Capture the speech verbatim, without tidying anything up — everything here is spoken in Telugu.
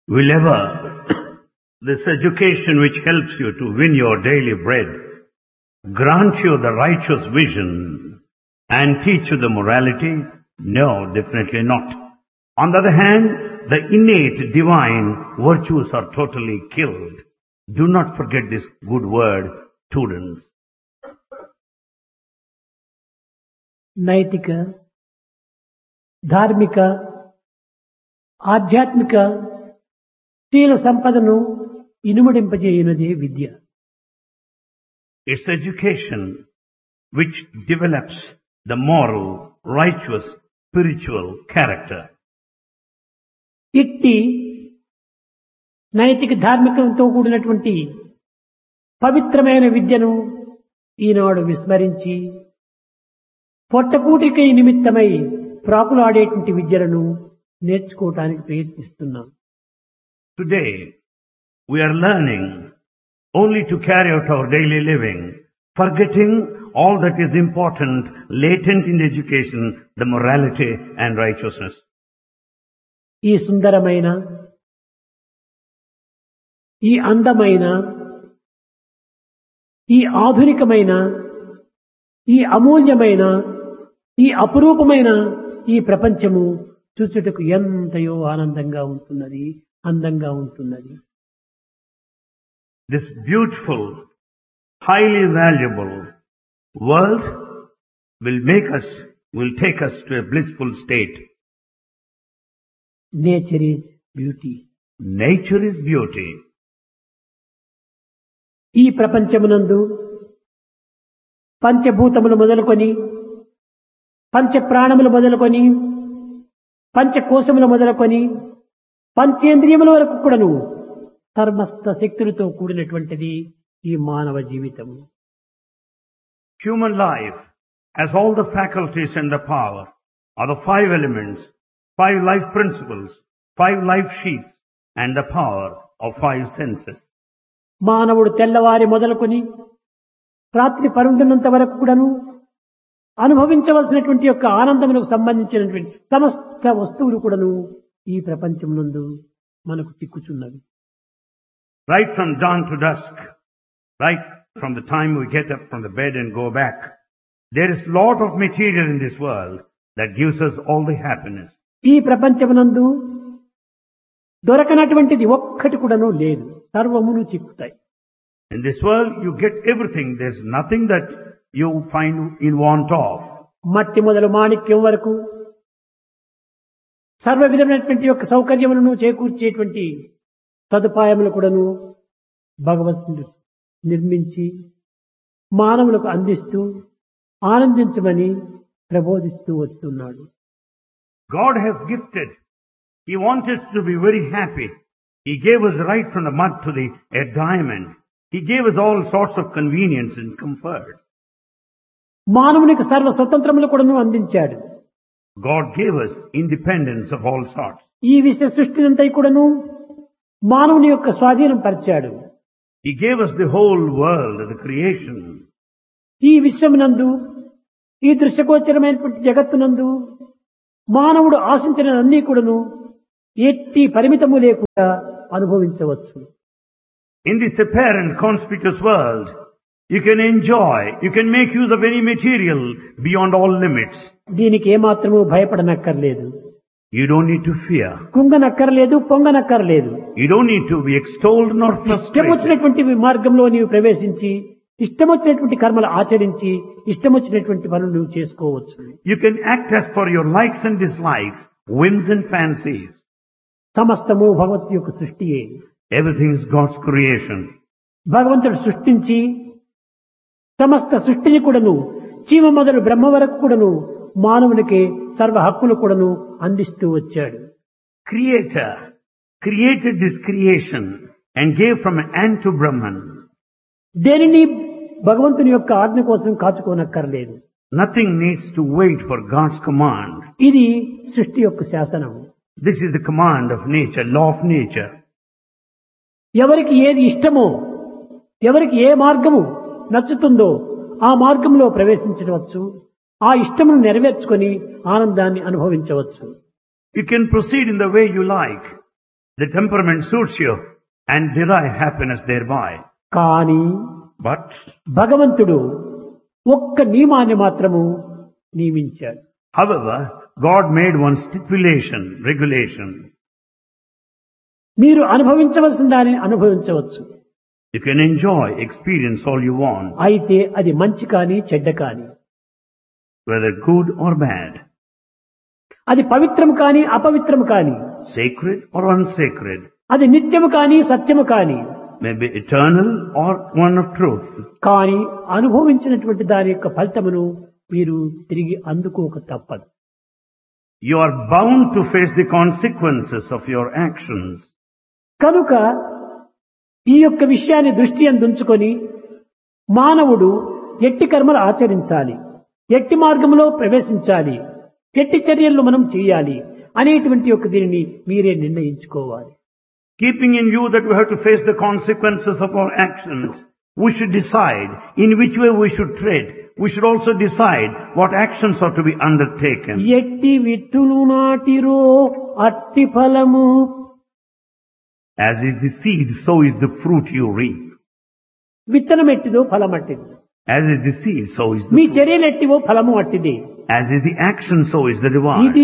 will ever this education which helps you to win your daily bread grant you the righteous vision and teach you the morality? No, definitely not. On the other hand, the innate divine virtues are totally killed. Do not forget this good word, students. నైతిక ధార్మిక ఆధ్యాత్మిక శీల సంపదను ఇనుమడింపజేయునదే విద్య. It's education which develops the moral, righteous, spiritual character. ఇట్టి నైతిక ధార్మికంతో కూడినటువంటి పవిత్రమైన విద్యను ఈనాడు విస్మరించి పొట్టకూటికై నిమిత్తమై ప్రాకులాడేటువంటి విద్యలను నేర్చుకోవటానికి ప్రయత్నిస్తున్నాం. Today, we are learning only to carry out our daily living, forgetting all that is important, latent in the education, the morality and righteousness. ఈ సుందరమైన ఈ అందమైన ఈ ఆధునికమైన ఈ అమూల్యమైన ఈ అపురూపమైన ఈ ప్రపంచము చూచుటకు ఎంతయో ఆనందంగా ఉంటున్నది, అందంగా ఉంటున్నది. This beautiful, highly valuable world will make us, will take us to a blissful state. Nature is beauty. Nature is beauty. ఈ ప్రపంచమునందు పంచభూతములు మొదలుకొని పంచ ప్రాణములు మొదలుకొని పంచకోశములు మొదలుకొని పంచేంద్రియముల వరకు కూడాను సమస్త శక్తులతో కూడినటువంటిది ఈ మానవ జీవితము. Human life has all the faculties and the power are the five elements, five life principles, five life sheets and the power of five senses. మానవుడు తెల్లవారి మొదలుకొని రాత్రి పరుండున్నంత వరకు కూడాను అనుభవించవలసినటువంటి యొక్క ఆనందములకు సంబంధించినటువంటి సమస్త వస్తువులు కూడాను ఈ ప్రపంచం నందు మనకు చిక్కుచున్నవి. Right from dawn to dusk, right from the time we get up from the bed and go back, there is lot of material in this world that gives us all the happiness. ఈ ప్రపంచమునందు దొరకనటువంటిది ఒక్కటి కూడాను లేదు, సర్వమును చిక్కుతాయి. In this world you get everything, there's nothing that you find in want of. మట్టి మొదలు మాణిక్యం వరకు సర్వ విధమైనటువంటి యొక్క సౌకర్యములను చేకూర్చేటువంటి సదుపాయములు కూడాను భగవంతుడు నిర్మించి మానవులకు అందిస్తూ ఆనందించమని ప్రబోధిస్తూ వస్తున్నాడు. God has gifted. He wanted to be very happy. He gave us right from the mud to the a diamond. He gave us all sorts of convenience and comfort. మానవునికి సర్వ స్వతంత్రములు కూడాను అందించాడు. God gave us independence of all sorts. ఈ విశ్వ సృష్టినంతా కూడాను మానవుని యొక్క స్వాధీనం పరిచాడు. He gave us the whole world, the creation. ఈ విశ్వమునందు ఈ దృశ్యగోచరమైనటువంటి జగత్తునందు మానవుడు ఆశించినవన్నీ కూడాను ఎట్టి పరిమితము లేకుండా అనుభవించవచ్చు. In this apparent conspicuous world, you can enjoy, you can make use of any material beyond all limits. దీనికి ఏమాత్రము భయపడనక్కర్లేదు. You don't need to fear. కుంగనక్కర్లేదు, పొంగనక్కర్లేదు. You don't need to be extolled nor ఇష్టం frustrated. వచ్చినటువంటి మార్గంలో నీవు ప్రవేశించి ఇష్టం వచ్చినటువంటి కర్మలు ఆచరించి ఇష్టం వచ్చినటువంటి పనులు నువ్వు చేసుకోవచ్చు. You can act as per your likes and dislikes, whims and fancies. సమస్తము భగవత్ యొక్క సృష్టియే. Everything is God's creation. భగవంతుడు సృష్టించి సమస్త సృష్టిని కూడాను చీమ మొదలు బ్రహ్మ వరకు కూడాను మానవునికి సర్వ హక్కులు కూడాను అందిస్తూ వచ్చాడు. Creator created this creation and gave from ant to Brahman. దేనిని భగవంతుని యొక్క ఆజ్ఞ కోసం కాచుకోనక్కర్లేదు. Nothing needs to wait for God's command. ఇది సృష్టి యొక్క శాసనం. This is the command of nature, law of nature. ఎవరికి ఏది ఇష్టమో, ఎవరికి ఏ మార్గము నచ్చుతుందో ఆ మార్గంలో ప్రవేశించవచ్చు, ఆ ఇష్టమును నెరవేర్చుకొని ఆనందాన్ని అనుభవించవచ్చు. You can proceed in the way you like. The temperament suits you and derive happiness thereby. కానీ But భగవంతుడు ఒక్క నియమాన్ని మాత్రము నియమించాడు. however, God made one stipulation, regulation. మీరు అనుభవించవలసిన దానిని అనుభవించవచ్చు. You can enjoy, experience all you want, అయితే అది మంచి కానీ చెడ్డ కానీ, whether good or bad, అది పవిత్రము కానీ అపవిత్రము కానీ, sacred or unsacred, అది నిత్యము కానీ సత్యము కానీ, may be eternal or one of truth. కానీ అనుభవించినటువంటి దాని యొక్క ఫలితమును మీరు తిరిగి అందుకోక తప్పదు. You are bound to face the consequences of your actions. కనుక ఈ యొక్క విషయాన్ని దృష్టి అందుంచుకొని మానవుడు ఎట్టి కర్మలు ఆచరించాలి, ఎట్టి మార్గంలో ప్రవేశించాలి, ఎట్టి చర్యలు మనం చేయాలి అనేటువంటి యొక్క దీనిని మీరే నిర్ణయించుకోవాలి. Keeping in view that we have to face the consequences of our actions, we should decide in which way we should tread. We should also decide what actions are to be undertaken. ఎట్టి విత్తులు నాటిరో అట్టి ఫలము, As is the seed, so is the fruit you reap. విత్తనం ఎట్టిదో ఫలం అట్టిది. As is the seed, so is the me fruit. చర్యలు ఎట్టివో ఫలము అట్టిది. As is the action, so is the reward. ఇది